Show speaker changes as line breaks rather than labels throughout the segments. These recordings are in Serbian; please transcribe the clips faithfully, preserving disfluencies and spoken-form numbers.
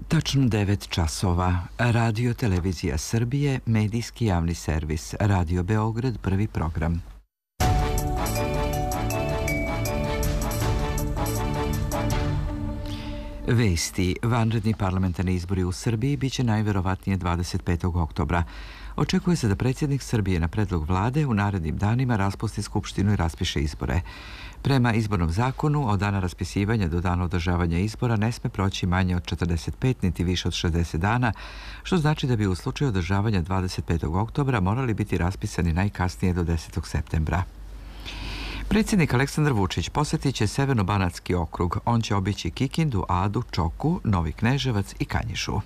Tačno devet časova. Radio Televizija Srbije, medijski javni servis. Radio Beograd, prvi program. Vesti. Vanredni parlamentarni izbori u Srbiji biće najverovatnije dvadeset petog oktobra. Očekuje se da predsjednik Srbije na predlog vlade u narednim danima raspusti skupštinu i raspiše izbore. Prema izbornom zakonu, od dana raspisivanja do dana održavanja izbora ne sme proći manje od četrdeset pet niti više od šezdeset dana, što znači da bi u slučaju održavanja dvadeset petog oktobra morali biti raspisani najkasnije do desetog septembra. Predsjednik Aleksandar Vučić posjetit će Severno-banatski okrug. On će obići Kikindu, Adu, Čoku, Novi Kneževac i Kanjišu.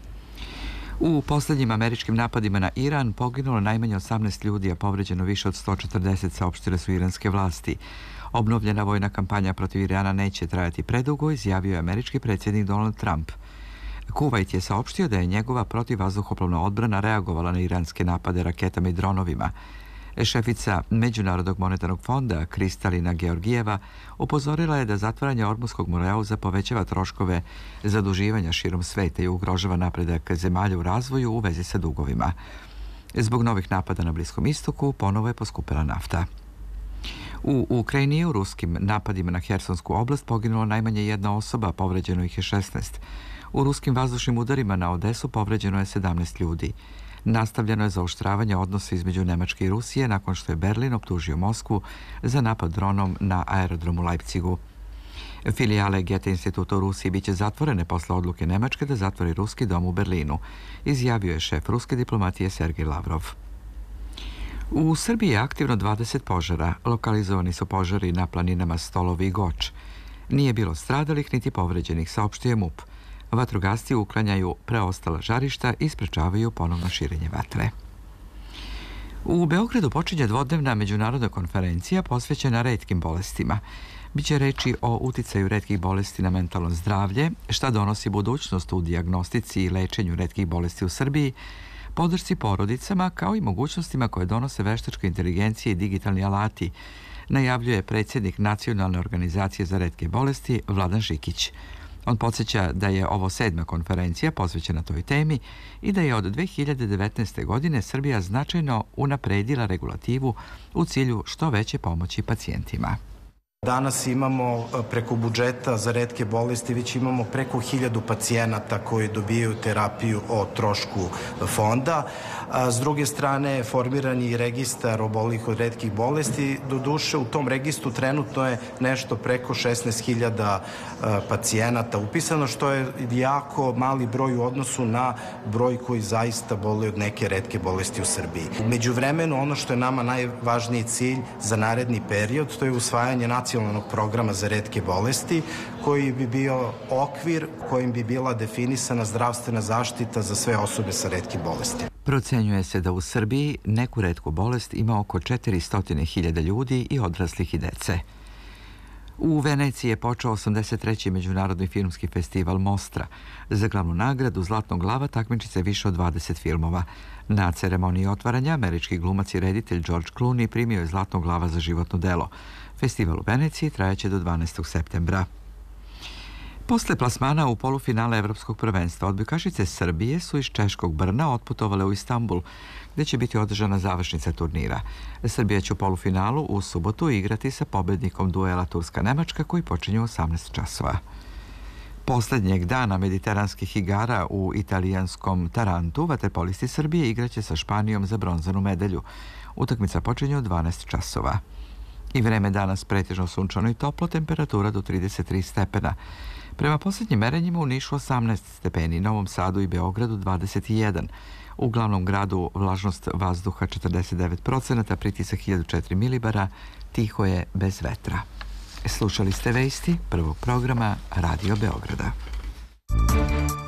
U posljednjim američkim napadima na Iran poginulo najmanje osamnaest ljudi, a povređeno više od sto četrdeset, saopštile su iranske vlasti. Obnovljena vojna kampanja protiv Irana neće trajati predugo, izjavio je američki predsjednik Donald Trump. Kuvajt je saopštio da je njegova protivvazduhoplovna odbrana reagovala na iranske napade raketama i dronovima. Šefica Međunarodnog monetarnog fonda Kristalina Georgijeva upozorila je da zatvaranje Ormuskog moreuza povećava troškove zaduživanja širom sveta i ugrožava napredak zemalja u razvoju u vezi sa dugovima. Zbog novih napada na Bliskom istoku ponovo je poskupila nafta. U Ukrajini je u ruskim napadima na Hersonsku oblast poginulo najmanje jedna osoba, povređeno ih je šesnaest. U ruskim vazdušnim udarima na Odesu povređeno je sedamnaest ljudi. Nastavljeno je zaoštravanje odnosa između Nemačke i Rusije nakon što je Berlin optužio Moskvu za napad dronom na aerodromu Leipzigu. Filijale Goethe instituta u Rusiji biće zatvorene posle odluke Nemačke da zatvori ruski dom u Berlinu, izjavio je šef ruske diplomatije Sergej Lavrov. U Srbiji je aktivno dvadeset požara. Lokalizovani su požari na planinama Stolovi i Goč. Nije bilo stradalih niti povređenih, saopštio MUP. Vatrogasci uklanjaju preostala žarišta i sprečavaju ponovno širenje vatre. U Beogradu počinje dvodnevna međunarodna konferencija posvećena retkim bolestima. Biće reči o uticaju retkih bolesti na mentalno zdravlje, šta donosi budućnost u dijagnostici i lečenju retkih bolesti u Srbiji, podršci porodicama kao i mogućnostima koje donose veštačka inteligencija i digitalni alati, najavljuje predsjednik Nacionalne organizacije za retke bolesti Vladan Žikić. On podsjeća da je ovo sedma konferencija posvećena toj temi i da je od dve hiljade devetnaeste. godine Srbija značajno unapredila regulativu u cilju što veće pomoći pacijentima.
Danas imamo preko budžeta za retke bolesti, već imamo preko hiljadu pacijenata koji dobijaju terapiju o trošku fonda. S druge strane, formiran je i registar obolelih od retkih bolesti. Doduše, u tom registru trenutno je nešto preko šesnaest hiljada pacijenata upisano, što je jako mali broj u odnosu na broj koji zaista boli od neke retke bolesti u Srbiji. U međuvremenu, ono što je nama najvažniji cilj za naredni period, to je usvajanje nacionalnog programa za retke bolesti, koji bi bio okvir kojim bi bila definisana zdravstvena zaštita za sve osobe sa retkim bolestima.
Procenjuje se da u Srbiji neku retku bolest ima oko četiristo hiljada ljudi i odraslih i dece. U Veneciji je počeo osamdeset treći Međunarodni filmski festival Mostra. Za glavnu nagradu Zlatnog lava takmiči se više od dvadeset filmova. Na ceremoniji otvaranja američki glumac i reditelj George Clooney primio je Zlatnog lava za životno delo. Festival u Veneciji trajaće do dvanaestog septembra. Posle plasmana u polufinale Evropskog prvenstva, odbojkašice Srbije su iz češkog Brna otputovale u Istanbul, gdje će biti održana završnica turnira. Srbija će u polufinalu u subotu igrati sa pobednikom duela Turska-Nemačka koji počinje u osamnaest časova. Poslednjeg dana mediteranskih igara u italijanskom Tarantu vaterpolisti Srbije igraće sa Španijom za bronzanu medalju. Utakmica počinje u dvanaest časova. I vreme danas pretežno sunčano i toplo, temperatura do trideset tri stepena. Prema posljednjim merenjima u Nišu osamnaest stepeni, Novom Sadu i Beogradu dvadeset jedan. U glavnom gradu vlažnost vazduha četrdeset devet procenata, pritisak hiljadu četiri milibara, tiho je bez vetra. Slušali ste vesti prvog programa Radio Beograda.